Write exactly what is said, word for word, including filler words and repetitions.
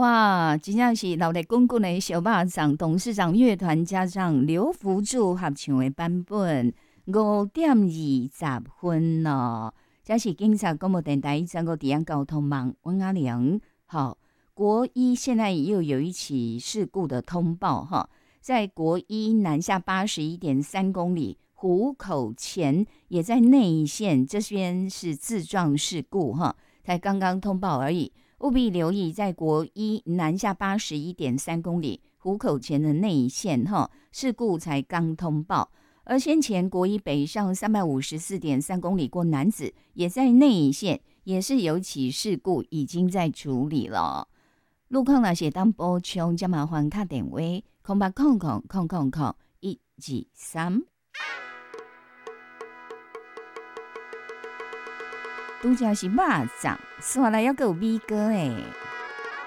哇，真正是老力滚滚的小巴掌，董事长乐团加上刘福柱合唱的版本，五点二十分咯。这是警察广播电台整个地方交通网温阿良。好，国一现在又有一起事故的通报哈，在国一南下八十一点三公里，湖口前也在内线，这边是自撞事故哈，才刚刚通报而已。务必留意，在国一南下八十一点三公里湖口前的内线哈，事故才刚通报。而先前国一北上三百五十四点三公里过楠梓，也在内线，也是有起事故，已经在处理了。路况那些当补充，就麻烦打电话空八空空空空空一二三。拄则是肉粽，刷来还有米糕诶。